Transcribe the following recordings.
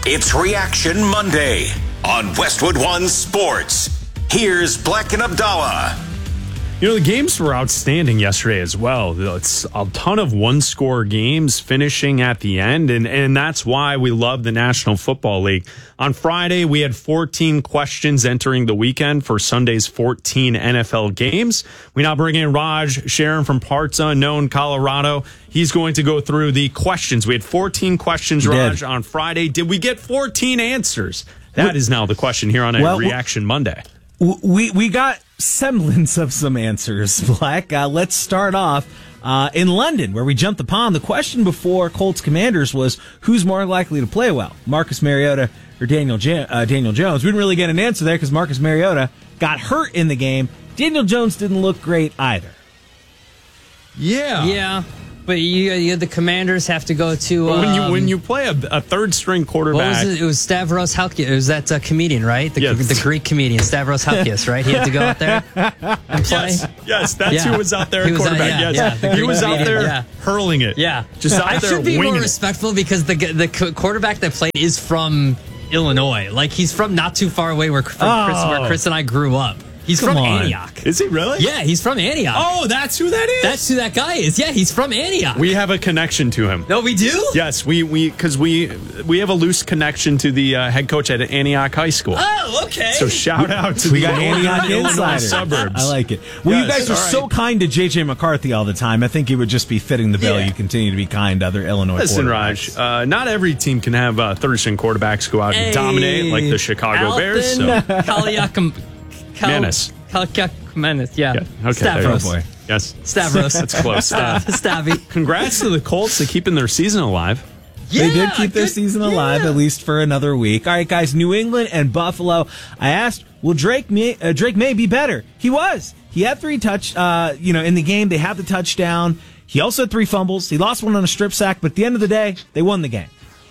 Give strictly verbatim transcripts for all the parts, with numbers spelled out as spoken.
It's Reaction Monday on Westwood One Sports. Here's Black and Abdallah. You know, the games were outstanding yesterday as well. It's a ton of one-score games finishing at the end, and, and that's why we love the National Football League. On Friday, we had fourteen questions entering the weekend for Sunday's fourteen N F L games. We now bring in Raj Sharon from Parts Unknown, Colorado. He's going to go through the questions. We had fourteen questions, Raj, on Friday. Did we get fourteen answers? That is now the question here on a well, Reaction Monday. We we got semblance of some answers, Black. Uh, let's start off uh, in London, where we jumped the pond. The question before Colts Commanders was, who's more likely to play well, Marcus Mariota or Daniel jo- uh, Daniel Jones? We didn't really get an answer there because Marcus Mariota got hurt in the game. Daniel Jones didn't look great either. Yeah. Yeah. But you, you, the Commanders have to go to. Um, when you when you play a, a third string quarterback, what was it? It was Stavros Halkias. It was that uh, comedian, right? The, yes. the Greek comedian Stavros Halkias, right? He had to go out there and play. Yes, yes, that's Yeah. who was out there He at was, uh, quarterback. yeah, yes, yeah, the he Greek was out comedian, there yeah. hurling it. Yeah, just out I there should be more winging respectful because the the quarterback that played is from Illinois. Like he's from not too far away where from Oh. Chris, where Chris and I grew up. He's Come from on. Antioch. Is he really? Yeah, he's from Antioch. Oh, that's who that is. That's who that guy is. Yeah, he's from Antioch. We have a connection to him. no, we do. Yes, we we because we we have a loose connection to the uh, head coach at Antioch High School. Oh, okay. So shout out to We the got Antioch Illinois insider. suburbs. I like it. Well, Yes, you guys are all right. so kind to J J McCarthy all the time. I think it would just be fitting the bill. Yeah. You continue to be kind to other Illinois Listen, quarterbacks. Raj, uh, not every team can have uh, third string quarterbacks go out and Hey, dominate like the Chicago Bears. So. Kaliakam, Kal- Manis. Kaliakamanis, yeah. Yeah, okay, Stavros. there you go. Yes, Stavros. that's close. Uh, Stabby. congrats to the Colts for keeping their season alive. Yeah, They did keep their good- season alive, yeah. at least for another week. All right, guys, New England and Buffalo. I asked, will Drake may, uh, Drake May be better? He was. He had three touch, uh, you know, in the game. They had the touchdown. He also had three fumbles. He lost one on a strip sack, but at the end of the day, they won the game.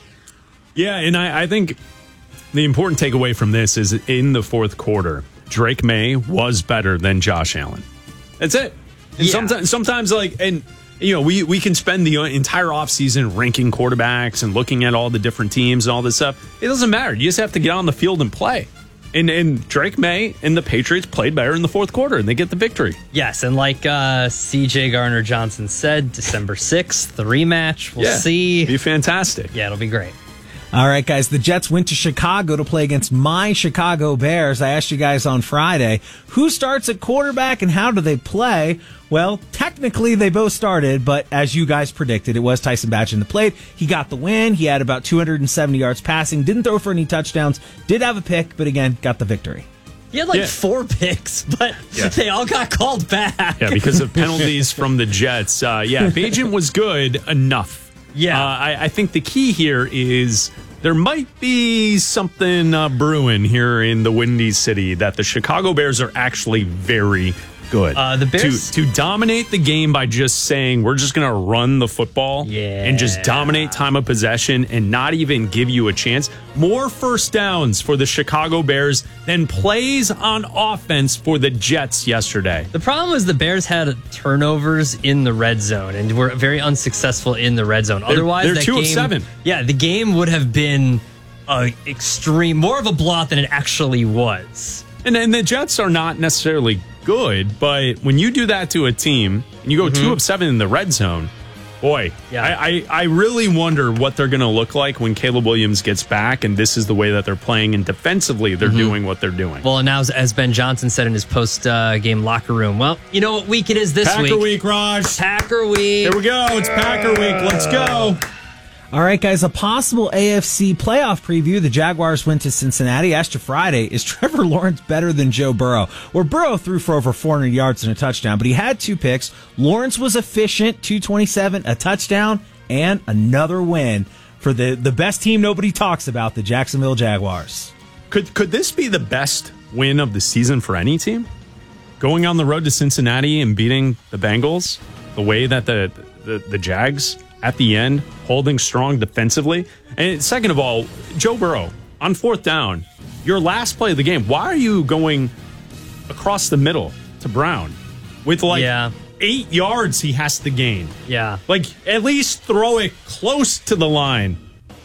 Yeah, and I, I think the important takeaway from this is in the fourth quarter, Drake May was better than Josh Allen. That's it. And Yeah. sometimes, sometimes, like, and you know, we we can spend the entire offseason ranking quarterbacks and looking at all the different teams and all this stuff. It doesn't matter. You just have to get on the field and play. And and Drake May and the Patriots played better in the fourth quarter, and they get the victory. Yes, and like uh, C J Garner Johnson said, December sixth, the rematch. We'll yeah, see. Be fantastic. Yeah, it'll be great. All right, guys, the Jets went to Chicago to play against my Chicago Bears. I asked you guys on Friday, who starts at quarterback and how do they play? Well, technically they both started, but as you guys predicted, it was Tyson Bagent that played. He got the win. He had about two hundred seventy yards passing, didn't throw for any touchdowns, did have a pick, but again, got the victory. He had like Yeah. four picks, but Yeah. they all got called back. Yeah, because of penalties from the Jets. Uh, yeah, Bagent was good enough. Yeah. Uh, I, I think the key here is there might be something uh, brewing here in the Windy City that the Chicago Bears are actually very good. Uh, the Bears- to, to dominate the game by just saying we're just going to run the football Yeah. and just dominate time of possession and not even give you a chance. More first downs for the Chicago Bears than plays on offense for the Jets yesterday. The problem was the Bears had turnovers in the red zone and were very unsuccessful in the red zone. Otherwise, they're that two of game, seven. Yeah, the game would have been uh, extreme, more of a blowout than it actually was. And, and the Jets are not necessarily good, but when you do that to a team and you go two of seven in the red zone, boy, Yeah. I, I, I really wonder what they're going to look like when Caleb Williams gets back and this is the way that they're playing, and defensively they're doing what they're doing. Well, and now, as- as Ben Johnson said in his post-game locker room, well, you know what week it is this Packer week? week, Raj. Packer week. Here we go. It's Packer week. Let's go. All right, guys, a possible A F C playoff preview. The Jaguars went to Cincinnati. Asked you Friday, is Trevor Lawrence better than Joe Burrow? Where Burrow threw for over four hundred yards and a touchdown, but he had two picks. Lawrence was efficient, two twenty-seven, a touchdown, and another win for the, the best team nobody talks about, the Jacksonville Jaguars. Could could this be the best win of the season for any team? Going on the road to Cincinnati and beating the Bengals the way that the the, the Jags at the end, holding strong defensively. And second of all, Joe Burrow, on fourth down, your last play of the game, why are you going across the middle to Brown with like Yeah. eight yards he has to gain? Yeah. Like, at least throw it close to the line.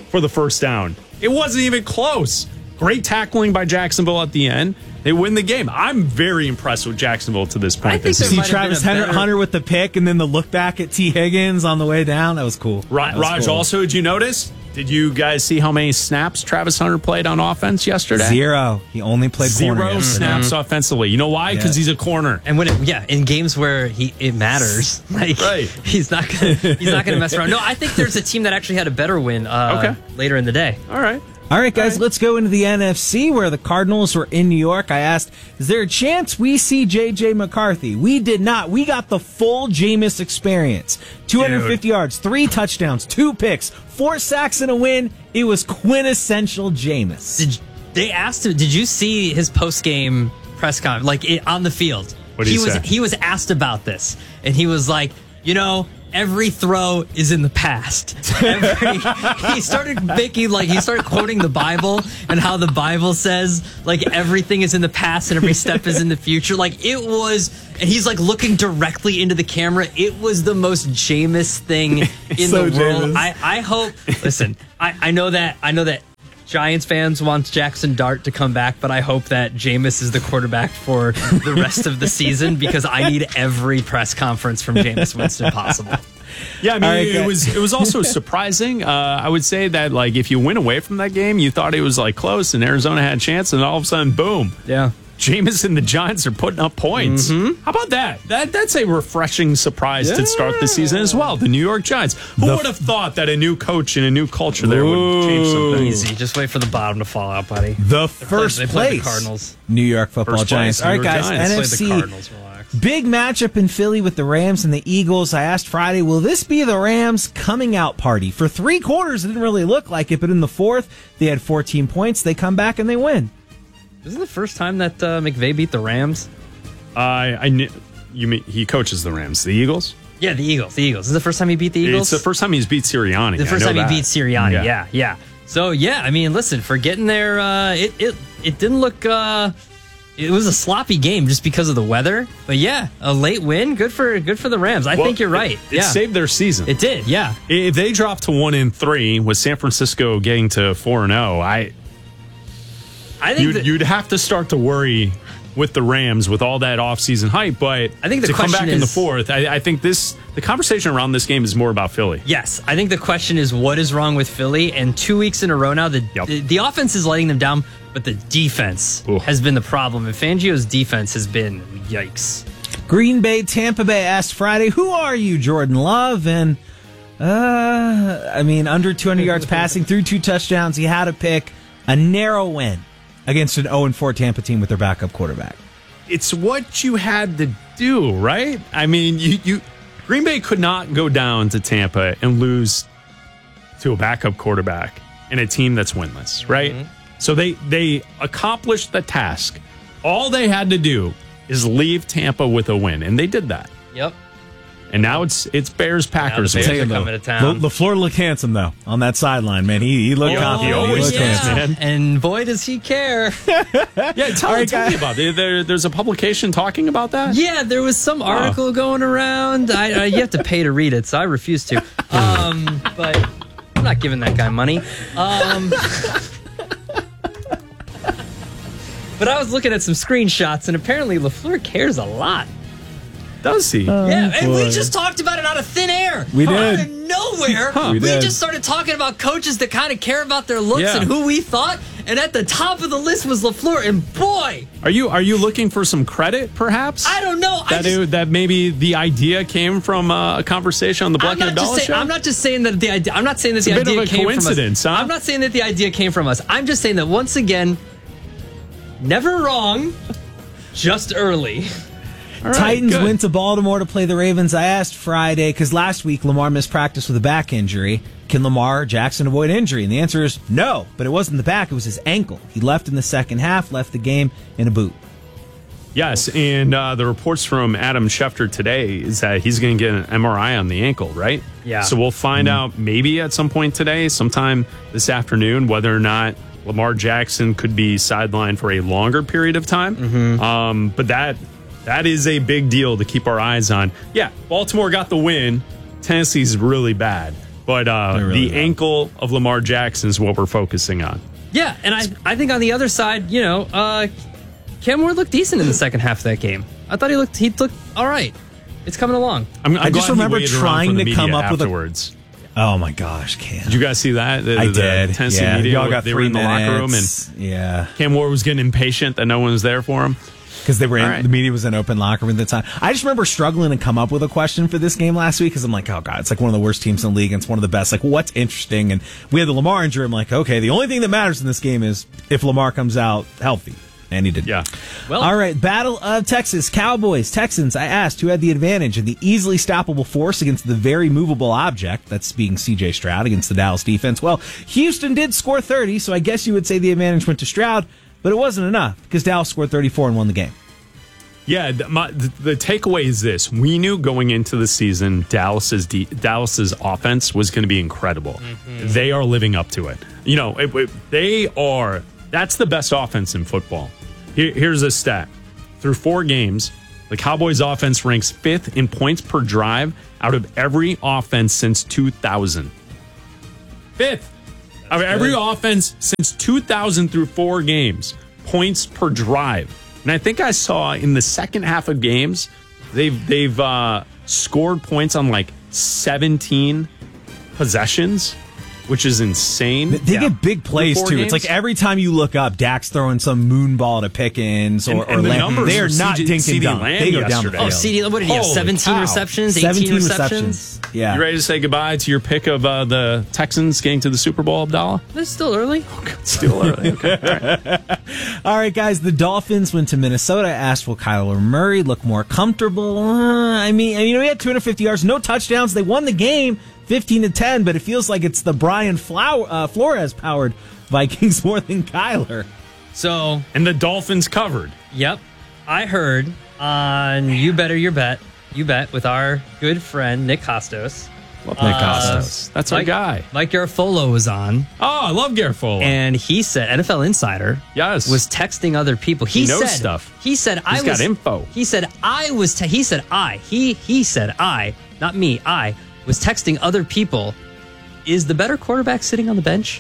for the first down. It wasn't even close. Great tackling by Jacksonville at the end. They win the game. I'm very impressed with Jacksonville to this point. I think this there See might have Travis been a Hunter, better- Hunter with the pick and then the look back at T. Higgins on the way down. That was cool. Ra- That was Raj, cool. also, did you notice? Did you guys see how many snaps Travis Hunter played on offense yesterday? Zero. He only played corner Zero yesterday. snaps offensively. You know why? Because Yeah. he's a corner. And when it, yeah, in games where he it matters, like Right. he's not gonna he's not gonna mess around. No, I think there's a team that actually had a better win. Uh, Okay. later in the day. All right. All right, guys, All right. let's go into the N F C where the Cardinals were in New York. I asked, is there a chance we see J J McCarthy? We did not. We got the full Jameis experience. two hundred fifty Dude. yards, three touchdowns, two picks, four sacks and a win. It was quintessential Jameis. Did they asked him? Did you see his post game press conference, like it, on the field? What did he was say? he was asked about this, and he was like, you know. Every throw is in the past. Every, he started making like he started quoting the Bible and how the Bible says like everything is in the past and every step is in the future. Like it was, and he's like looking directly into the camera. It was the most Jameis thing in So the world. Jameis. I, I hope. Listen, I, I know that I know that. Giants fans want Jackson Dart to come back, but I hope that Jameis is the quarterback for the rest of the season because I need every press conference from Jameis Winston possible. Yeah, I mean, All right, it guys. was it was also surprising. Uh, I would say that like if you went away from that game, you thought it was like close and Arizona had a chance, and all of a sudden, boom, Yeah. Jameis and the Giants are putting up points. Mm-hmm. How about that? That that's a refreshing surprise to start the season as well. The New York Giants. Who The- would have thought that a new coach and a new culture there would change something? Easy. Just wait for the bottom to fall out, buddy. The first they played the place Cardinals. New York Football First place, Giants. All right, New York guys, Giants. N F Play C. the Cardinals. Relax. Big matchup in Philly with the Rams and the Eagles. I asked Friday, will this be the Rams' coming out party? For three quarters, it didn't really look like it, but in the fourth, they had fourteen points. They come back and they win. This is the first time that uh, McVay beat the Rams. I I knew you mean he coaches the Rams, the Eagles. Yeah, the Eagles. The Eagles. This is the first time he beat the Eagles. It's the first time he's beat Sirianni. The I first know time that. he beat Sirianni. Yeah. yeah, So yeah, I mean, listen, for getting there, uh, it it it didn't look. Uh, it was a sloppy game just because of the weather. But yeah, a late win, good for good for the Rams. I Well, think you're right. It, it yeah, saved their season. it did. Yeah, If they drop to one and three with San Francisco getting to four and zero, I I think you'd, that, you'd have to start to worry with the Rams with all that offseason hype. But I think the to come question back in the is- fourth, I, I think this the conversation around this game is more about Philly. yes, I think the question is what is wrong with Philly? And two weeks in a row now, the Yep. the, the offense is letting them down, but the defense Ooh. has been the problem. And Fangio's defense has been yikes. Green Bay, Tampa Bay asked Friday, who are you, Jordan Love? And, uh, I mean, under two hundred yards passing, threw two touchdowns. He had a pick, a narrow win against an oh and four Tampa team with their backup quarterback. It's what you had to do, right? I mean, you, you Green Bay could not go down to Tampa and lose to a backup quarterback and a team that's winless, right? Mm-hmm. So they they accomplished the task. All they had to do is leave Tampa with a win, and they did that. Yep. And now it's it's Bears Packers. Bears week. are coming to town. The, LaFleur looked handsome, though, on that sideline, man. He, he looked Yeah, confident. he always looked does, handsome. man. And boy, does he care. Yeah, tell, All right, tell me guys. about it. There, there's a publication talking about that. Yeah, there was some article going around. I, I you have to pay to read it, so I refuse to. Um, but I'm not giving that guy money. Um, but I was looking at some screenshots, and apparently LaFleur cares a lot. Does he? Yeah, and we boy. just talked about it out of thin air. We Out did. of nowhere, We we, did. just started talking about coaches that kind of care about their looks Yeah. and who we thought. And at the top of the list was LaFleur, and boy, Are you are you looking for some credit, perhaps? I don't know. I That just, it, that maybe the idea came from uh, a conversation on the Black I'm not and just Abdallah saying. show. I'm not just saying that the idea. I'm not saying that It's the a bit idea of a came coincidence, from us. huh? I'm not saying that the idea came from us. I'm just saying that once again, never wrong, just early. All right, Titans good. went to Baltimore to play the Ravens. I asked Friday, because last week Lamar missed practice with a back injury. Can Lamar Jackson avoid injury? And the answer is no, but it wasn't the back, it was his ankle. He left in the second half, left the game in a boot. Yes, and uh, the reports from Adam Schefter today is that he's going to get an M R I on the ankle, right? Yeah. So we'll find Mm-hmm. out maybe at some point today, sometime this afternoon, whether or not Lamar Jackson could be sidelined for a longer period of time. Mm-hmm. Um, but that that is a big deal to keep our eyes on. Yeah, Baltimore got the win. Tennessee's really bad. But uh, really the don't. ankle of Lamar Jackson is what we're focusing on. Yeah, and I I think on the other side, you know, uh, Cam Ward looked decent in the second half of that game. I thought he looked he looked all right. It's coming along. I'm, I'm I just glad he remember waited around trying for the to come media up with a- afterwards. Oh my gosh, Cam. Did you guys see that? The, I the did. Tennessee Yeah, media, y'all got they three were in the locker room, and minutes. Yeah, Cam Ward was getting impatient that no one was there for him. because they were in, All right. the media was in open locker room at the time. I just remember struggling to come up with a question for this game last week because I'm like, oh god, it's like one of the worst teams in the league, and it's one of the best. Like, what's interesting? And we had the Lamar injury. I'm like, okay, the only thing that matters in this game is if Lamar comes out healthy. And he did. Yeah. Well, All right, Battle of Texas, Cowboys, Texans. I asked who had the advantage in the easily stoppable force against the very movable object, that's being C J Stroud against the Dallas defense. Well, Houston did score thirty, so I guess you would say the advantage went to Stroud, but it wasn't enough because Dallas scored thirty-four and won the game. Yeah, the, my, the, the takeaway is this. We knew going into the season Dallas's de- Dallas's offense was going to be incredible. Mm-hmm. They are living up to it. You know, it, it, they are, that's the best offense in football. Here, here's a stat. Through four games, the Cowboys offense ranks fifth in points per drive out of every offense since two thousand. Fifth. Out of every offense since two thousand through four games, points per drive. And I think I saw in the second half of games, they've they've uh, scored points on like seventeen possessions, which is insane. They Yeah. get big plays Four too. games? It's like every time you look up, Dak's throwing some moon ball to Pickens or, And- or and the Lamb. numbers They are for not C J dink and C D dunk. Lamb They go down the yesterday. oh, field. C D, what did he have? Holy seventeen cow. receptions, eighteen seventeen receptions. receptions. Yeah. You ready to say goodbye to your pick of uh, the Texans getting to the Super Bowl, Abdallah? It's still early. Still early. Okay. All right. All right, guys. The Dolphins went to Minnesota. Asked, will Kyler Murray look more comfortable? Uh, I mean, you know, he had two hundred fifty yards, no touchdowns. They won the game, fifteen to ten. But it feels like it's the Brian Flower, uh, Flores powered Vikings more than Kyler. So, And the Dolphins covered. yep, I heard on You Better Your Bet, You Bet with our good friend Nick Costos. Love Nick Uh, Costos. That's our Mike, guy. Mike Garafolo was on, Oh, I love Garofolo. and he said N F L Insider Yes. was texting other people. He, He knows said stuff. He said I He's was got info. He said I was. Te- he said I. He he said I. Not me. I was texting other people. Is the better quarterback sitting on the bench?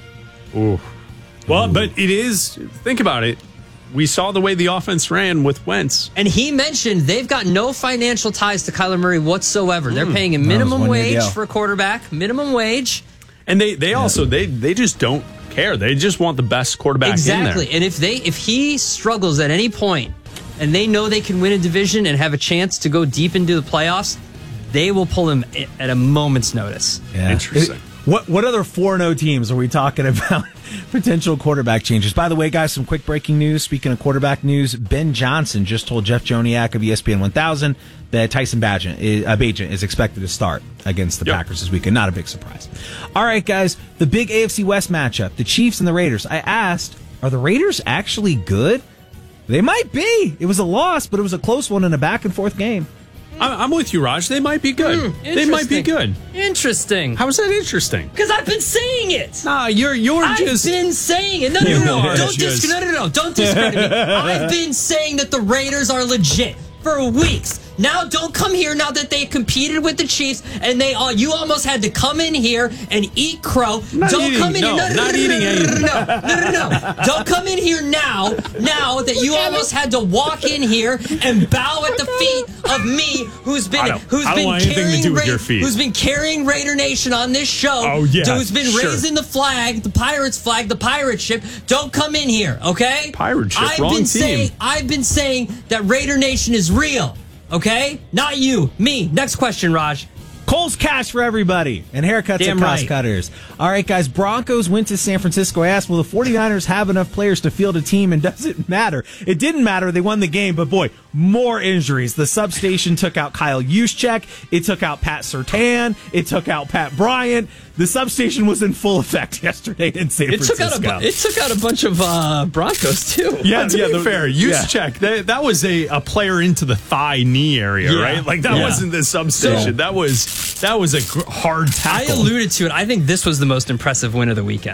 Ooh. Well, but it is, think about it. We saw the way the offense ran with Wentz. And he mentioned they've got no financial ties to Kyler Murray whatsoever. They're paying a was minimum one year wage deal. for a quarterback, minimum wage. And they, they also, they, they just don't care. They just want the best quarterback Exactly. in there. And if they if he struggles at any point and they know they can win a division and have a chance to go deep into the playoffs, they will pull him at a moment's notice. Yeah. Interesting. What what other four and oh teams are we talking about? Potential quarterback changes. By the way, guys, some quick breaking news. Speaking of quarterback news, Ben Johnson just told Jeff Joniak of E S P N one thousand that Tyson Bagent is, uh, Bagent is expected to start against the Yep. Packers this weekend. Not a big surprise. All right, guys, the big A F C West matchup, the Chiefs and the Raiders. I asked, are the Raiders actually good? They might be. It was a loss, but it was a close one in a back and forth game. I- I'm with you, Raj. They might be good. they might be Interesting. good. Interesting. How is that interesting? Because I've been saying it. Nah, you're you're I've just been saying it. No, no, no, no. You are Don't just- dis- no, no, no. Don't discredit me. I've been saying that the Raiders are legit for weeks. Now, don't come here now that they competed with the Chiefs and they all you almost had to come in here and eat crow. Not don't eating, come in no, here. No, no, not no, eating no, anything. no, no, no, no, no. Don't come in here now. Now that you almost had to walk in here and bow at the feet of me, who's been I don't- who's I don't been want anything to carrying do with Ra- your feet. who's been carrying Raider Nation on this show. Oh, yeah, who's been sure. raising the flag, the Pirates flag, the pirate ship. Don't come in here, okay? Pirate ship, I've wrong been team. saying I've been saying that Raider Nation is real, okay? Not you, me. Next question, Raj. Kohl's Cash for everybody and haircuts Damn at Cost right. Cutters. All right, guys, Broncos went to San Francisco. I asked, will the 49ers have enough players to field a team, and does it matter? It didn't matter. They won the game, but boy, more injuries. The substation took out Kyle Juszczyk. It took out Pat Surtain. It took out Pat Bryant. The substation was in full effect yesterday in San It took Francisco. out a bu- it took out a bunch of uh, Broncos too. Yeah, to Yeah, be the- fair, yeah. Juszczyk, that, that was a, a player into the thigh knee area, Yeah. right? Like that Yeah. wasn't the substation. So- that was that was a gr- hard I tackle. alluded to it. I think this was the most impressive win of the weekend.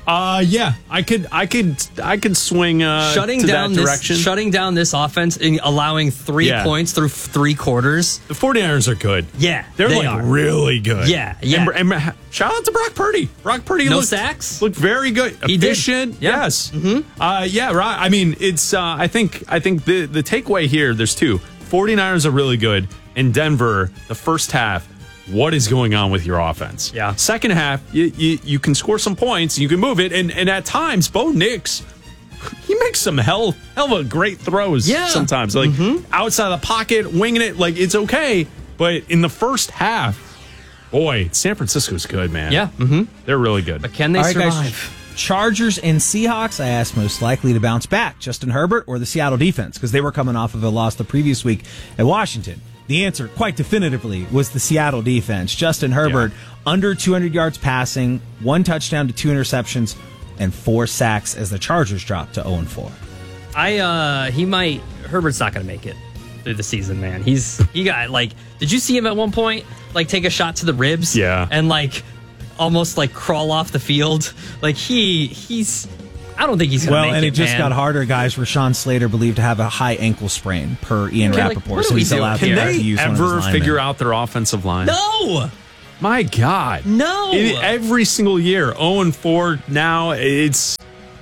Uh yeah, I could, I could, I could swing uh, shutting to down that direction. This, shutting down this offense and allowing three Yeah. points through three quarters. The 49ers are good. Yeah, they're they like are. really good. Yeah, yeah. And, and shout out to Brock Purdy. Brock Purdy No looked, sacks? looked very good. He did. Efficient. Yeah. Yes. Mm-hmm. Uh, yeah. Right. I mean, it's. Uh, I think. I think the the takeaway here. There's two. 49ers are really good. In Denver, the first half. What is going on with your offense? Yeah. Second half, you, you, you can score some points, you can move it, and, and at times, Bo Nix, he makes some hell hell of a great throws. Yeah. Sometimes, like Mm-hmm. outside of the pocket, winging it, like it's okay. But in the first half, boy, San Francisco's good, man. Yeah. Mm-hmm. They're really good. But can they All right, survive? guys. Chargers and Seahawks, I asked, most likely to bounce back, Justin Herbert or the Seattle defense, because they were coming off of a loss the previous week at Washington. The answer, quite definitively, was the Seattle defense. Justin Herbert, Yeah. under two hundred yards passing, one touchdown to two interceptions, and four sacks as the Chargers dropped to oh and four. I uh he might Herbert's not gonna make it through the season, man. He's he got like did you see him at one point like take a shot to the ribs? Yeah. And like almost like crawl off the field? Like he he's I don't think he's gonna Well, make and it, it just man. got harder, guys. Rashawn Slater believed to have a high ankle sprain per Ian Okay, like, Rappaport, what are so we he's doing allowed Can to here? they use one of his ever linemen. figure out their offensive line? No! My God. No. It- every single year, oh and four now, it's.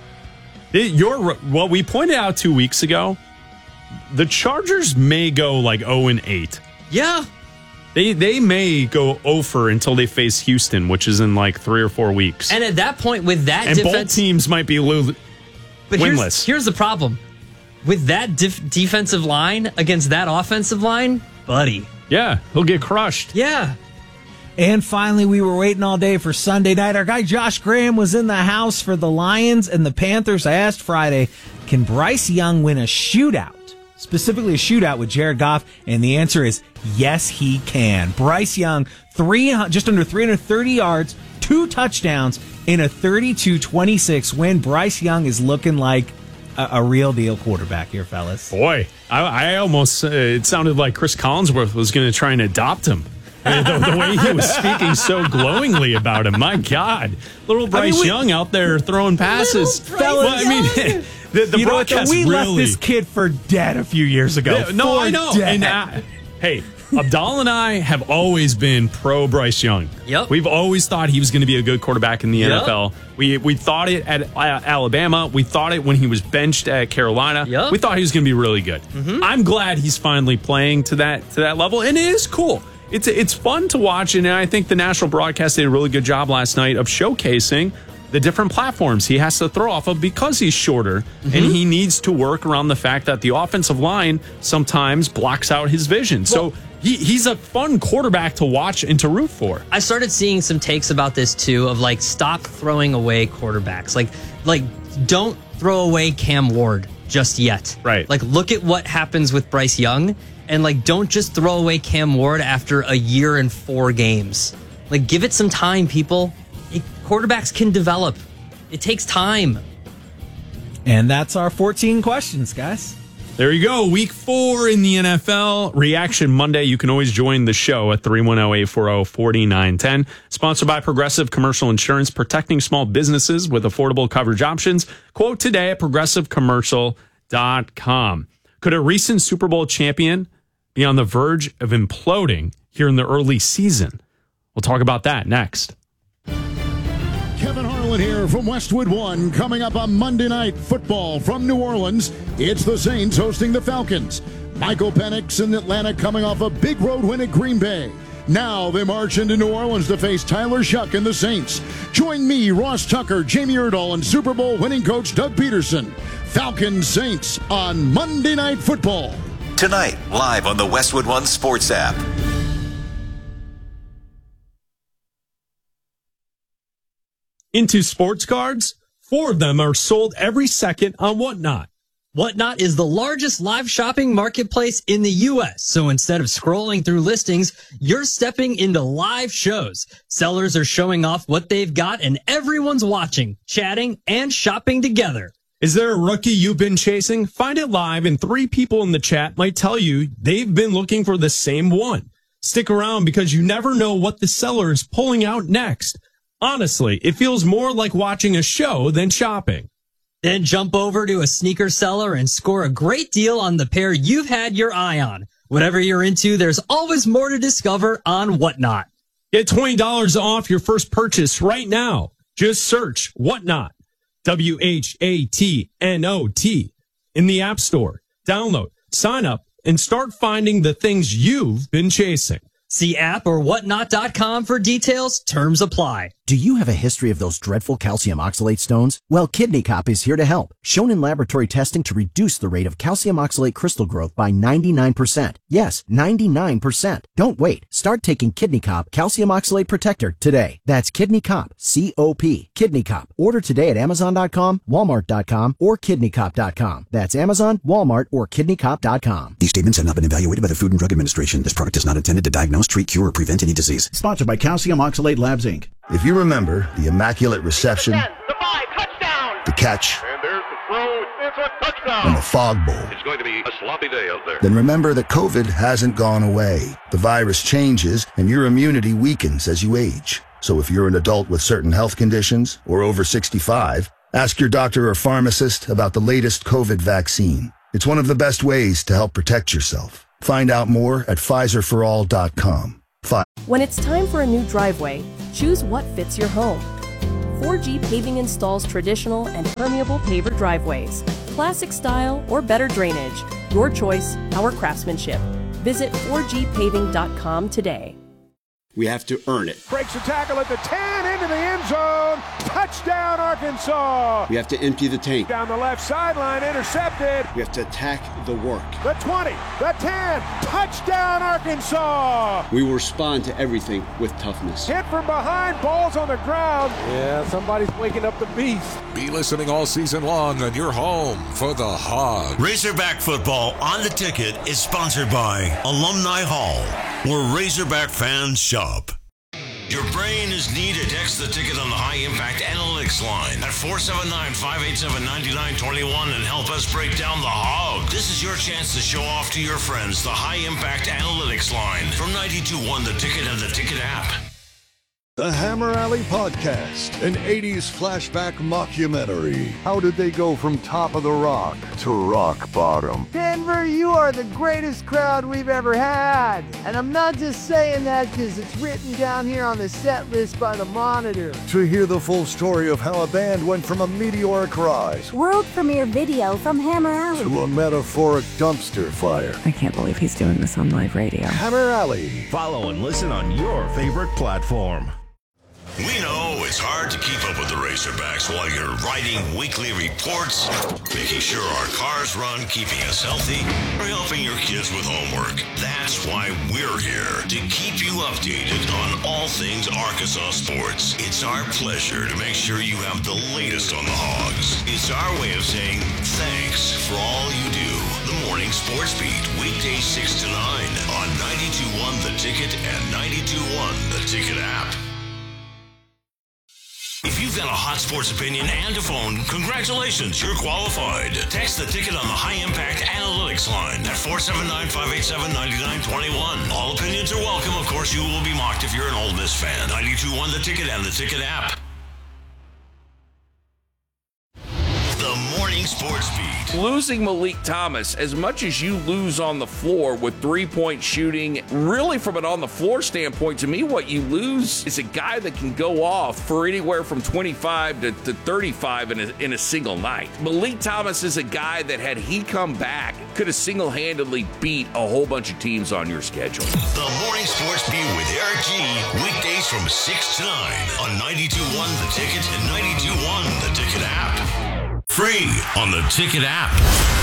It, you're, what we pointed out two weeks ago, the Chargers may go like oh and eight. Yeah. They they may go over until they face Houston, which is in like three or four weeks. And at that point with that And both defense teams might be lo- but winless. Here's, here's the problem. With that def- defensive line against that offensive line, buddy. Yeah, he'll get crushed. Yeah. And finally, we were waiting all day for Sunday night. Our guy Josh Graham was in the house for the Lions and the Panthers. I asked Friday, can Bryce Young win a shootout? Specifically a shootout with Jared Goff, and the answer is yes, he can. Bryce Young, three, just under three hundred thirty yards, two touchdowns in a thirty-two twenty-six win. Bryce Young is looking like a, a real deal quarterback here, fellas. Boy, I, I almost, uh, it sounded like Chris Collinsworth was going to try and adopt him. I mean, the, the way he was speaking so glowingly about him. My God. Little Bryce I mean, we- Young out there throwing passes. Bryce Well, I mean, the, the you know what, though? broadcast We really. left this kid for dead a few years ago. Yeah, no, For I know. dead. And, uh, hey, Abdallah and I have always been pro Bryce Young. Yep. We've always thought he was going to be a good quarterback in the Yep. N F L. We we thought it at uh, Alabama. We thought it when he was benched at Carolina. Yep. We thought he was going to be really good. Mm-hmm. I'm glad he's finally playing to that to that level, and it is cool. It's it's fun to watch, and I think the national broadcast did a really good job last night of showcasing the different platforms he has to throw off of because he's shorter, Mm-hmm. and he needs to work around the fact that the offensive line sometimes blocks out his vision. So he, he's a fun quarterback to watch and to root for. I started seeing some takes about this too of like stop throwing away quarterbacks. Like like don't throw away Cam Ward just yet. Right. Like look at what happens with Bryce Young and like don't just throw away Cam Ward after a year and four games. Like give it some time, people. It, quarterbacks can develop. It takes time. And that's our fourteen questions, guys. There you go. Week four in the N F L. Reaction Monday. You can always join the show at three one zero, eight four zero, four nine one zero. Sponsored by Progressive Commercial Insurance, protecting small businesses with affordable coverage options. Quote today at progressive commercial dot com. Could a recent Super Bowl champion be on the verge of imploding here in the early season? We'll talk about that next. Kevin Harlan here from Westwood One. Coming up on Monday Night Football from New Orleans, it's the Saints hosting the Falcons. Michael Penix in Atlanta coming off a big road win at Green Bay. Now they march into New Orleans to face Tyler Shuck and the Saints. Join me, Ross Tucker, Jamie Erdahl, and Super Bowl winning coach Doug Peterson. Falcons Saints on Monday Night Football. Tonight, live on the Westwood One Sports app. Into sports cards, four of them are sold every second on Whatnot. Whatnot is the largest live shopping marketplace in the U S. So instead of scrolling through listings, you're stepping into live shows. Sellers are showing off what they've got and everyone's watching, chatting, and shopping together. Is there a rookie you've been chasing? Find it live, and three people in the chat might tell you they've been looking for the same one. Stick around because you never know what the seller is pulling out next. Honestly, it feels more like watching a show than shopping. Then jump over to a sneaker seller and score a great deal on the pair you've had your eye on. Whatever you're into, there's always more to discover on Whatnot. Get twenty dollars off your first purchase right now. Just search Whatnot, W H A T N O T, in the App Store. Download, sign up, and start finding the things you've been chasing. See app or whatnot dot com for details. Terms apply. Do you have a history of those dreadful calcium oxalate stones? Well, Kidney Cop is here to help. Shown in laboratory testing to reduce the rate of calcium oxalate crystal growth by ninety-nine percent. Yes, ninety-nine percent. Don't wait. Start taking Kidney Cop Calcium Oxalate Protector today. That's Kidney Cop, C O P, Kidney Cop. Order today at amazon dot com, walmart dot com, or kidney cop dot com. That's Amazon, Walmart, or kidney cop dot com. These statements have not been evaluated by the Food and Drug Administration. This product is not intended to diagnose, treat, cure, or prevent any disease. Sponsored by Calcium Oxalate Labs, Incorporated. If you remember the immaculate reception, ten, the five, touchdown, the catch, and there's the throw, it's a touchdown, and the fog bowl, it's going to be a sloppy day out there. Then remember that COVID hasn't gone away. The virus changes, and your immunity weakens as you age. So if you're an adult with certain health conditions or over sixty-five, ask your doctor or pharmacist about the latest COVID vaccine. It's one of the best ways to help protect yourself. Find out more at Pfizer for all dot com. When it's time for a new driveway, choose what fits your home. four G Paving installs traditional and permeable paver driveways, classic style or better drainage. Your choice, our craftsmanship. Visit four G paving dot com today. We have to earn it. Breaks the tackle at the ten, into the end zone. Touchdown, Arkansas. We have to empty the tank. Down the left sideline, intercepted. We have to attack the work. The twenty, the ten, touchdown, Arkansas. We will respond to everything with toughness. Hit from behind, balls on the ground. Yeah, somebody's waking up the beast. Be listening all season long on your home for the Hogs. Razorback football on the ticket is sponsored by Alumni Hall, where Razorback fans shop. Your brain is needed. Text the ticket on the High Impact Analytics line at four seven nine, five eight seven, nine nine two one and help us break down the hog. This is your chance to show off to your friends the High Impact Analytics line from ninety-two point one The Ticket and the Ticket app. The Hammer Alley Podcast, an eighties flashback mockumentary. How did they go from top of the rock to rock bottom? Denver, you are the greatest crowd we've ever had. And I'm not just saying that because it's written down here on the set list by the Monitor. To hear the full story of how a band went from a meteoric rise, world premiere video from Hammer Alley, to a metaphoric dumpster fire. I can't believe he's doing this on live radio. Hammer Alley. Follow and listen on your favorite platform. We know it's hard to keep up with the Razorbacks while you're writing weekly reports, making sure our cars run, keeping us healthy, or helping your kids with homework. That's why we're here, to keep you updated on all things Arkansas sports. It's our pleasure to make sure you have the latest on the Hogs. It's our way of saying thanks for all you do. The Morning Sports Beat, weekdays six to nine on ninety-two point one The Ticket and ninety-two point one The Ticket app. If you've got a hot sports opinion and a phone, congratulations, you're qualified. Text the ticket on the High Impact Analytics line at four seven nine, five eight seven, nine nine two one. All opinions are welcome. Of course, you will be mocked if you're an Ole Miss fan. ninety-two point one The Ticket and the Ticket app. The Morning Sports Beat. Losing Malik Thomas, as much as you lose on the floor with three-point shooting, really from an on-the-floor standpoint, to me, what you lose is a guy that can go off for anywhere from twenty-five to, to thirty-five in a, in a single night. Malik Thomas is a guy that, had he come back, could have single-handedly beat a whole bunch of teams on your schedule. The Morning Sports Beat with Eric G. Weekdays from six to nine on ninety-two point one The Ticket and ninety-two point one The Ticket app. Free on the Ticket app.